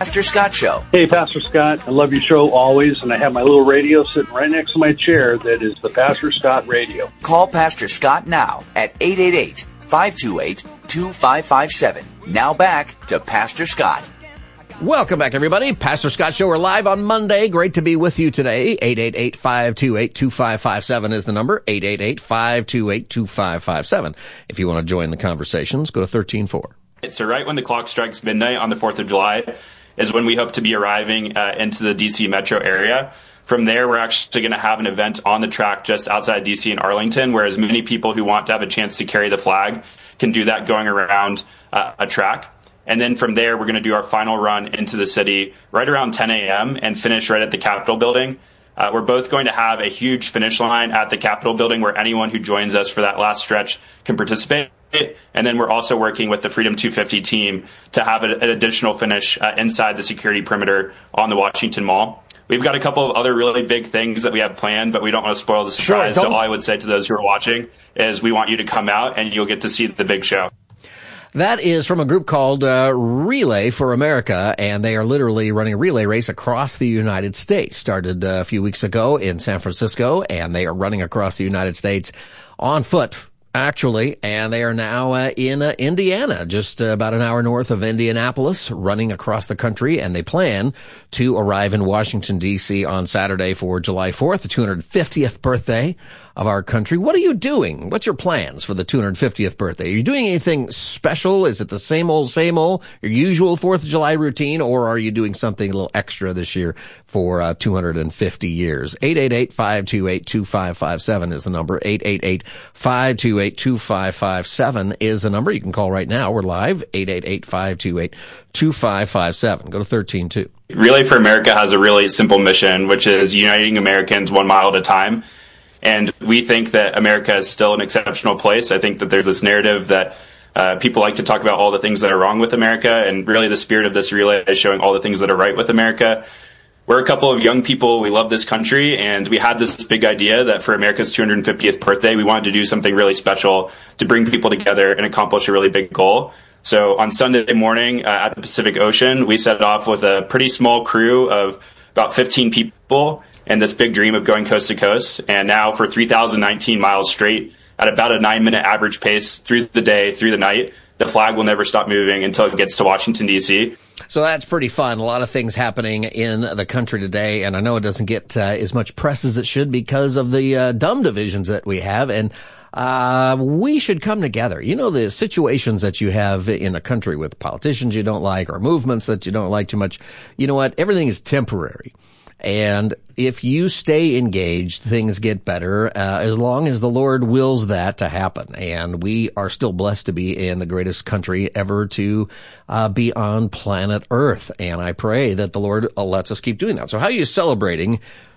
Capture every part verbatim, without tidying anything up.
Pastor Scott Show. Hey, Pastor Scott. I love your show always, and I have my little radio sitting right next to my chair that is the Pastor Scott Radio. Call Pastor Scott now at eight eight eight, five two eight, two five five seven. Now back to Pastor Scott. Welcome back, everybody. Pastor Scott Show. We're live on Monday. Great to be with you today. eight eight eight, five two eight, two five five seven is the number. eight eight eight, five two eight, two five five seven. If you want to join the conversations, go to thirteen four. So right when the clock strikes midnight on the fourth of July is when we hope to be arriving uh, into the D C metro area. From there, we're actually going to have an event on the track just outside D C in Arlington, where as many people who want to have a chance to carry the flag can do that going around uh, a track. And then from there, we're going to do our final run into the city right around ten a.m. and finish right at the Capitol building. Uh, we're both going to have a huge finish line at the Capitol building where anyone who joins us for that last stretch can participate. And then we're also working with the Freedom two fifty team to have an additional finish uh, inside the security perimeter on the Washington Mall. We've got a couple of other really big things that we have planned, but we don't want to spoil the surprise. Sure, so all I would say to those who are watching is we want you to come out and you'll get to see the big show. That is from a group called uh, Relay for America, and they are literally running a relay race across the United States. Started uh, a few weeks ago in San Francisco, and they are running across the United States on foot, actually, and they are now uh, in uh, Indiana, just uh, about an hour north of Indianapolis, running across the country, and they plan to arrive in Washington, D C on Saturday for July fourth, the two hundred fiftieth birthday of our country. What are you doing? What's your plans for the two hundred fiftieth birthday? Are you doing anything special? Is it the same old, same old, your usual fourth of July routine, or are you doing something a little extra this year for uh, two hundred fifty years? eight eight eight, five two eight, two five five seven is the number. eight eight eight, five two eight, two five five seven is the number. You can call right now. We're live. eight eight eight, five two eight, two five five seven. Go to thirteen two. Relay for America has a really simple mission, which is uniting Americans one mile at a time. And we think that America is still an exceptional place. I think that there's this narrative that uh, people like to talk about all the things that are wrong with America. And really the spirit of this relay is showing all the things that are right with America. We're a couple of young people. We love this country. And we had this big idea that for America's two hundred fiftieth birthday, we wanted to do something really special to bring people together and accomplish a really big goal. So on Sunday morning uh, at the Pacific Ocean, we set off with a pretty small crew of about fifteen people and this big dream of going coast to coast. And now for three thousand nineteen miles straight at about a nine minute average pace through the day, through the night, the flag will never stop moving until it gets to Washington, D C. So that's pretty fun. A lot of things happening in the country today. And I know it doesn't get uh, as much press as it should because of the uh, dumb divisions that we have. And Uh, we should come together. You know, the situations that you have in a country with politicians you don't like or movements that you don't like too much. You know what? Everything is temporary. And if you stay engaged, things get better, uh, as long as the Lord wills that to happen. And we are still blessed to be in the greatest country ever to, uh, be on planet Earth. And I pray that the Lord lets us keep doing that. So how are you celebrating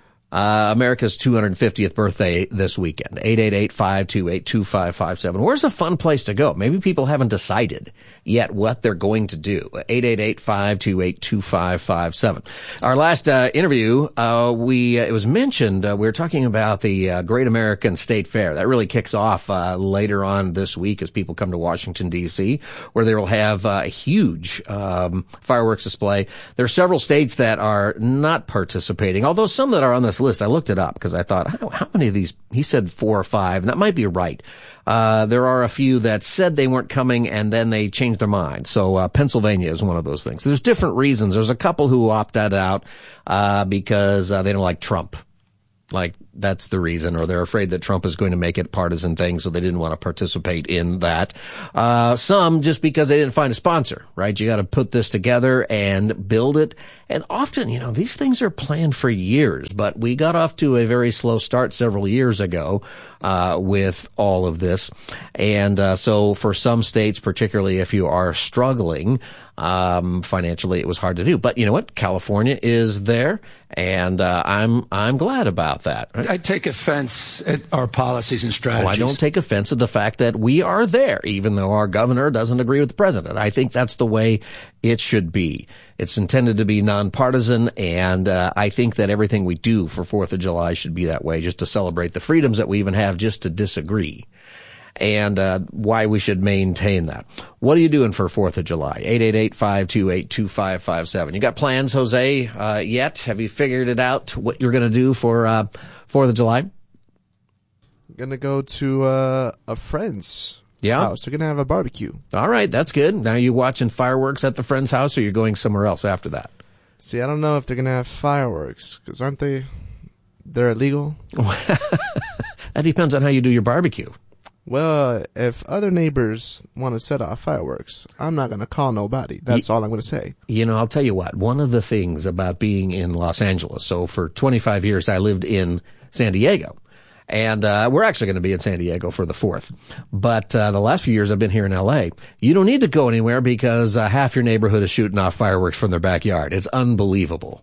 Uh, America's two hundred fiftieth birthday this weekend? eight eight eight, five two eight, two five five seven. Where's a fun place to go? Maybe people haven't decided yet what they're going to do. eight eight eight, five two eight, two five five seven. Our last uh, interview, uh, we uh, it was mentioned, uh, we were talking about the uh, Great American State Fair. That really kicks off uh, later on this week as people come to Washington, D C, where they will have uh, a huge um, fireworks display. There are several states that are not participating, although some that are on this list, I looked it up because I thought, how, how many of these? He said four or five, and that might be right. Uh, there are a few that said they weren't coming and then they changed their mind. So, uh, Pennsylvania is one of those things. There's different reasons. There's a couple who opted out, uh, because, uh, they don't like Trump. Like, that's the reason, or they're afraid that Trump is going to make it a partisan thing, so they didn't want to participate in that. Uh, some just because they didn't find a sponsor, right? You got to put this together and build it. And often, you know, these things are planned for years, but we got off to a very slow start several years ago, uh, with all of this. And, uh, so for some states, particularly if you are struggling, um, financially, it was hard to do. But you know what? California is there, and, uh, I'm, I'm glad about that. Right? I take offense at our policies and strategies. Oh, I don't take offense at the fact that we are there, even though our governor doesn't agree with the president. I think that's the way it should be. It's intended to be nonpartisan, and uh, I think that everything we do for fourth of July should be that way, just to celebrate the freedoms that we even have just to disagree. and uh, why we should maintain that. What are you doing for fourth of July? eight eight eight, five two eight, two five five seven. You got plans, Jose, uh, yet? Have you figured it out, what you're going to do for uh, fourth of July? Going to go to uh, a friend's yeah. house. We're going to have a barbecue. All right, that's good. Now you watching fireworks at the friend's house, or you're going somewhere else after that? See, I don't know if they're going to have fireworks, because aren't they, they're illegal? That depends on how you do your barbecue. Well, if other neighbors want to set off fireworks, I'm not going to call nobody. That's all I'm going to say. You know, I'll tell you what, one of the things about being in Los Angeles, so for twenty-five years I lived in San Diego, and uh, we're actually going to be in San Diego for the fourth. But uh, the last few years I've been here in L A. You don't need to go anywhere because uh, half your neighborhood is shooting off fireworks from their backyard. It's unbelievable.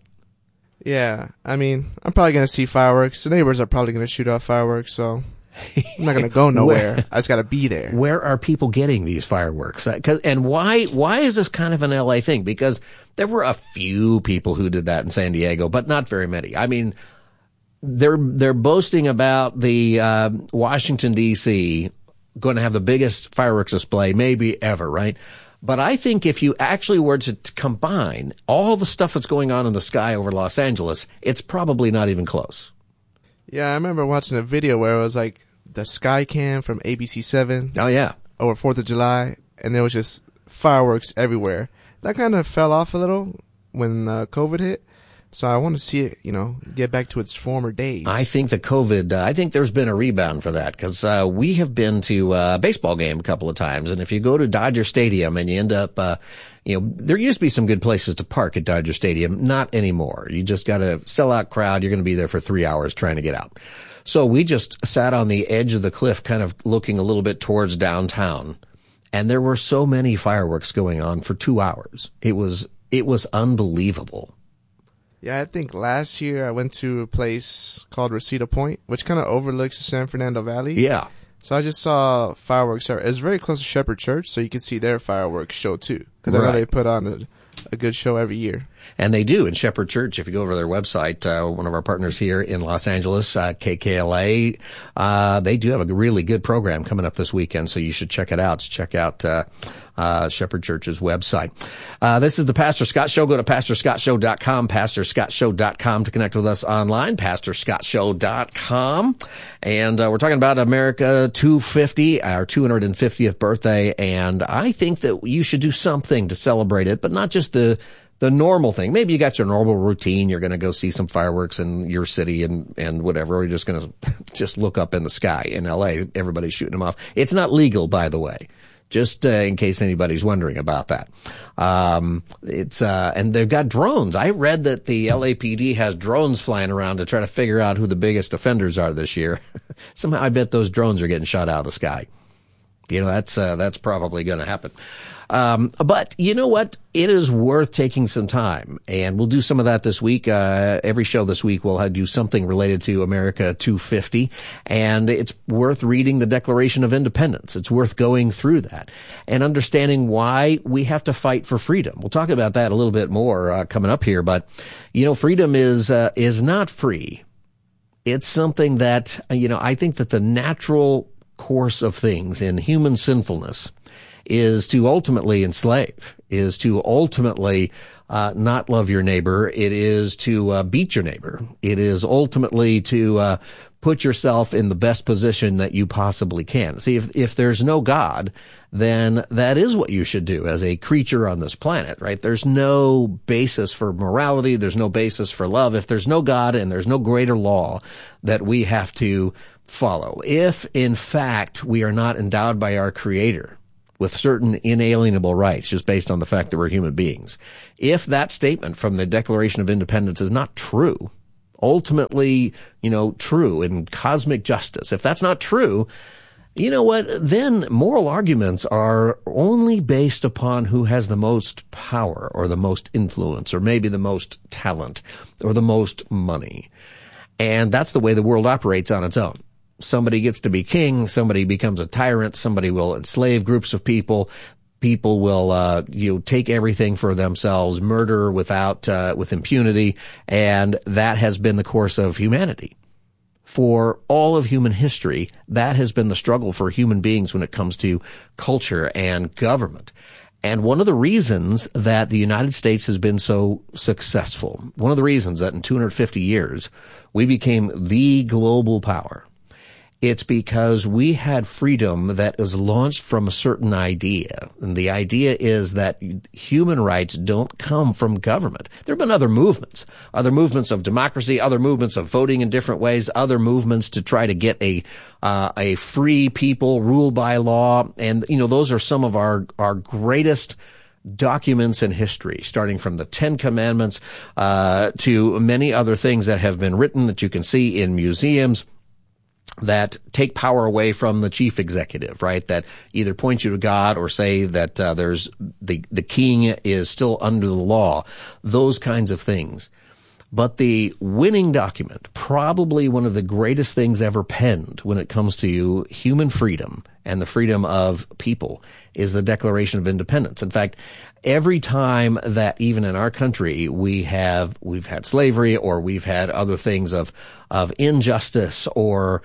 Yeah, I mean, I'm probably going to see fireworks. The neighbors are probably going to shoot off fireworks, so I'm not going to go nowhere. Where, I just got to be there. Where are people getting these fireworks? Uh, 'cause, and why why is this kind of an L A thing? Because there were a few people who did that in San Diego, but not very many. I mean, they're they're boasting about the uh, Washington, D C going to have the biggest fireworks display maybe ever, right? But I think if you actually were to t- combine all the stuff that's going on in the sky over Los Angeles, it's probably not even close. Yeah, I remember watching a video where it was like the sky cam from A B C seven. Oh, yeah. Over fourth of July, and there was just fireworks everywhere. That kind of fell off a little when uh, COVID hit. So I want to see it, you know, get back to its former days. I think the COVID, uh, I think there's been a rebound for that because uh, we have been to a baseball game a couple of times. And if you go to Dodger Stadium and you end up, uh, you know, there used to be some good places to park at Dodger Stadium. Not anymore. You just got a sellout crowd. You're going to be there for three hours trying to get out. So we just sat on the edge of the cliff, kind of looking a little bit towards downtown. And there were so many fireworks going on for two hours. It was, it was unbelievable. Yeah, I think last year I went to a place called Reseda Point, which kind of overlooks the San Fernando Valley. Yeah. So I just saw fireworks. It's very close to Shepherd Church, so you can see their fireworks show too. Because right. I know they put on a, a good show every year. And they do in Shepherd Church. If you go over to their website, uh, one of our partners here in Los Angeles, uh, K K L A, uh, they do have a really good program coming up this weekend, so you should check it out. Check out, uh, uh, Shepherd Church's website. Uh, this is the Pastor Scott Show. Go to pastor scott show dot com, pastor scott show dot com to connect with us online, pastor scott show dot com. And, uh, we're talking about America two fifty, our two hundred fiftieth birthday. And I think that you should do something to celebrate it, but not just the, the normal thing. Maybe you got your normal routine. You're going to go see some fireworks in your city and, and whatever. Or you're just going to just look up in the sky in L A. Everybody's shooting them off. It's not legal, by the way. Just uh, in case anybody's wondering about that. Um, it's, uh, and they've got drones. I read that the L A P D has drones flying around to try to figure out who the biggest offenders are this year. Somehow I bet those drones are getting shot out of the sky. You know, that's, uh, that's probably going to happen. Um, but you know what? It is worth taking some time, and we'll do some of that this week. Uh, every show this week we'll do something related to America two fifty, and it's worth reading the Declaration of Independence. It's worth going through that and understanding why we have to fight for freedom. We'll talk about that a little bit more uh, coming up here, but you know, freedom is uh, is not free. It's something that, you know, I think that the natural course of things in human sinfulness is to ultimately enslave, is to ultimately uh, not love your neighbor. It is to uh, beat your neighbor. It is ultimately to uh, put yourself in the best position that you possibly can. See, if if there's no God, then that is what you should do as a creature on this planet, right? There's no basis for morality. There's no basis for love. If there's no God and there's no greater law that we have to follow, if in fact we are not endowed by our Creator with certain inalienable rights just based on the fact that we're human beings. If that statement from the Declaration of Independence is not true, ultimately, you know, true in cosmic justice, if that's not true, you know what, then moral arguments are only based upon who has the most power or the most influence or maybe the most talent or the most money. And that's the way the world operates on its own. Somebody gets to be king, somebody becomes a tyrant, somebody will enslave groups of people, people will, uh, you know, take everything for themselves, murder without, uh, with impunity, and that has been the course of humanity. For all of human history, that has been the struggle for human beings when it comes to culture and government. And one of the reasons that the United States has been so successful, one of the reasons that in two hundred fifty years we became the global power, it's because we had freedom that was launched from a certain idea. And the idea is that human rights don't come from government. There have been other movements, other movements of democracy, other movements of voting in different ways, other movements to try to get a uh, a free people ruled by law. And, you know, those are some of our, our greatest documents in history, starting from the Ten Commandments uh, to many other things that have been written that you can see in museums, that take power away from the chief executive, right? That either point you to God or say that uh, there's the the king is still under the law. Those kinds of things. But the winning document, probably one of the greatest things ever penned when it comes to human freedom and the freedom of people, is the Declaration of Independence. In fact, every time that even in our country we have we've had slavery or we've had other things of of injustice or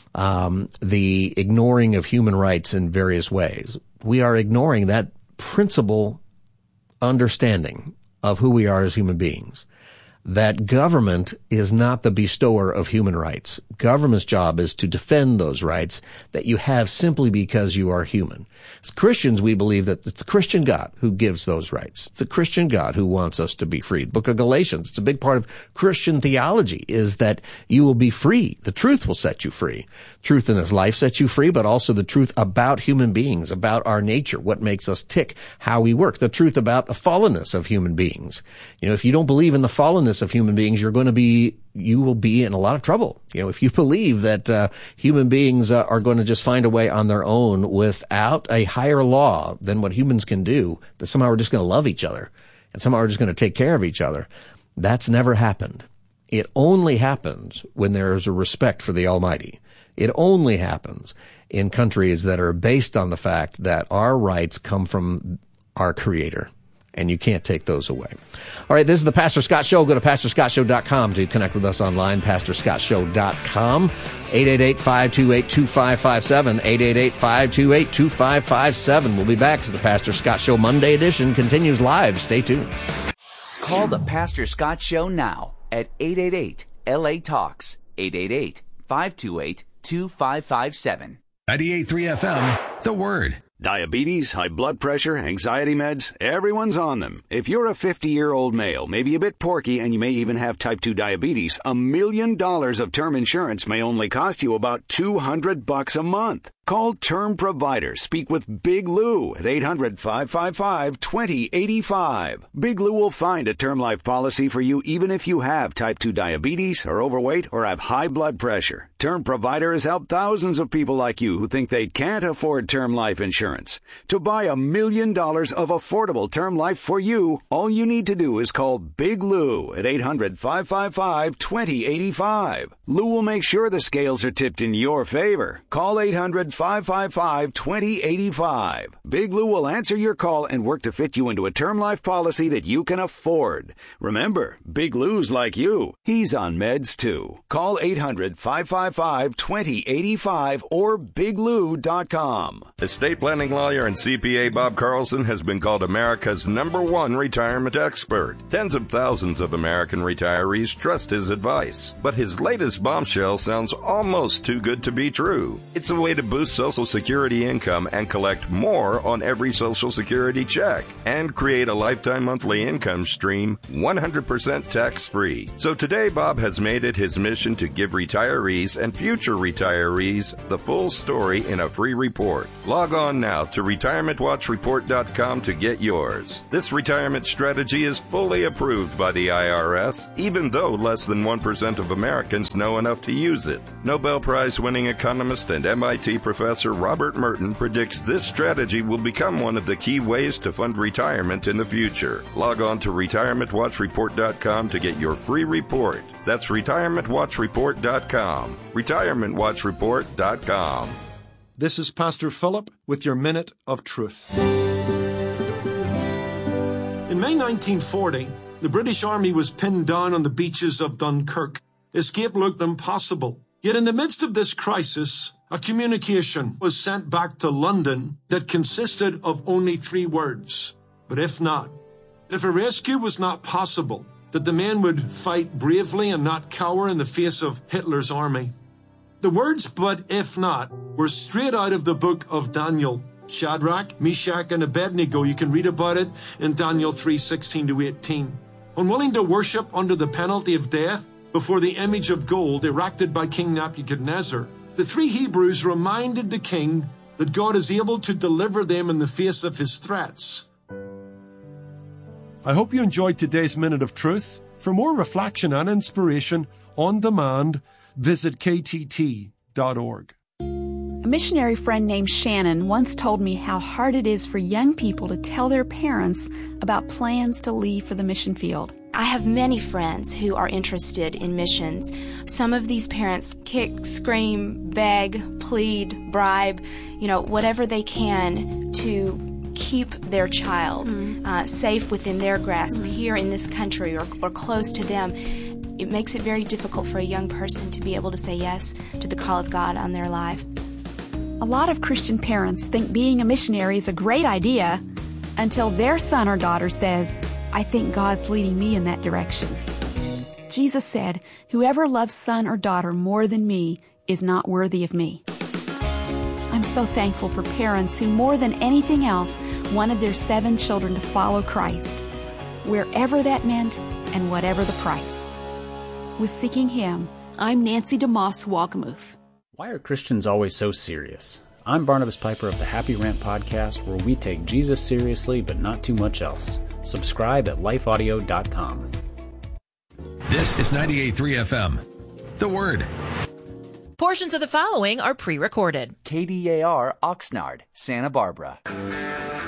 um, the ignoring of human rights in various ways, we are ignoring that principal understanding of who we are as human beings. That government is not the bestower of human rights. Government's job is to defend those rights that you have simply because you are human. As Christians, we believe that it's the Christian God who gives those rights. It's the Christian God who wants us to be free. The book of Galatians, it's a big part of Christian theology, is that you will be free. The truth will set you free. Truth in this life sets you free, but also the truth about human beings, about our nature, what makes us tick, how we work, the truth about the fallenness of human beings. You know, if you don't believe in the fallenness of human beings, you're going to be, you will be in a lot of trouble. You know, if you believe that uh, human beings uh, are going to just find a way on their own without a higher law than what humans can do, that somehow we're just going to love each other and somehow we're just going to take care of each other, that's never happened. It only happens when there is a respect for the Almighty. It only happens in countries that are based on the fact that our rights come from our Creator, and you can't take those away. All right, this is the Pastor Scott Show. Go to pastor scott show dot com to connect with us online, pastor scott show dot com. eight eight eight, five two eight, two five five seven, eight eight eight, five two eight, two five five seven. We'll be back as the Pastor Scott Show Monday edition continues live. Stay tuned. Call the Pastor Scott Show now at eight eight eight, L A Talks, eight eight eight, five two eight, two five five seven. ninety-eight point three F M, The Word. Diabetes, high blood pressure, anxiety meds, everyone's on them. If you're a fifty-year-old male, maybe a bit porky, and you may even have type two diabetes, a million dollars of term insurance may only cost you about two hundred bucks a month. Call Term Provider. Speak with Big Lou at eight hundred, five five five, two zero eight five. Big Lou will find a term life policy for you even if you have type two diabetes, are overweight, or have high blood pressure. Term Provider has helped thousands of people like you who think they can't afford term life insurance. To buy a million dollars of affordable term life for you, all you need to do is call Big Lou at eight hundred, five five five, two zero eight five. Lou will make sure the scales are tipped in your favor. Call eight hundred, five five five, two zero eight five. Big Lou will answer your call and work to fit you into a term life policy that you can afford. Remember, Big Lou's like you. He's on meds too. Call eight hundred, five five five, two zero eight five or big lou dot com. Estate planning lawyer and C P A Bob Carlson has been called America's number one retirement expert. Tens of thousands of American retirees trust his advice. But his latest bombshell sounds almost too good to be true. It's a way to boost Social Security income and collect more on every Social Security check and create a lifetime monthly income stream one hundred percent tax-free. So today, Bob has made it his mission to give retirees and future retirees the full story in a free report. Log on now to retirement watch report dot com to get yours. This retirement strategy is fully approved by the I R S, even though less than one percent of Americans know enough to use it. Nobel Prize-winning economist and M I T professor Robert Merton predicts this strategy will become one of the key ways to fund retirement in the future. Log on to retirement watch report dot com to get your free report. That's retirement watch report dot com. retirement watch report dot com. This is Pastor Philip with your Minute of Truth. In May nineteen forty, the British Army was pinned down on the beaches of Dunkirk. Escape looked impossible. Yet in the midst of this crisis, a communication was sent back to London that consisted of only three words. But if not, if a rescue was not possible, that the men would fight bravely and not cower in the face of Hitler's army. The words, but if not, were straight out of the book of Daniel. Shadrach, Meshach, and Abednego, you can read about it in Daniel three sixteen to eighteen. Unwilling to worship under the penalty of death before the image of gold erected by King Nebuchadnezzar, the three Hebrews reminded the king that God is able to deliver them in the face of his threats. I hope you enjoyed today's Minute of Truth. For more reflection and inspiration on demand, visit k t t dot org. A missionary friend named Shannon once told me how hard it is for young people to tell their parents about plans to leave for the mission field. I have many friends who are interested in missions. Some of these parents kick, scream, beg, plead, bribe, you know, whatever they can to keep their child mm-hmm. uh, safe within their grasp mm-hmm. here in this country or, or close to them. It makes it very difficult for a young person to be able to say yes to the call of God on their life. A lot of Christian parents think being a missionary is a great idea until their son or daughter says, I think God's leading me in that direction. Jesus said, whoever loves son or daughter more than me is not worthy of me. I'm so thankful for parents who more than anything else wanted their seven children to follow Christ, wherever that meant and whatever the price. With Seeking Him, I'm Nancy DeMoss Walgamuth. Why are Christians always so serious? I'm Barnabas Piper of the Happy Rant Podcast, where we take Jesus seriously but not too much else. Subscribe at life audio dot com. This is ninety-eight point three F M. The Word. Portions of the following are pre-recorded. K D A R Oxnard, Santa Barbara.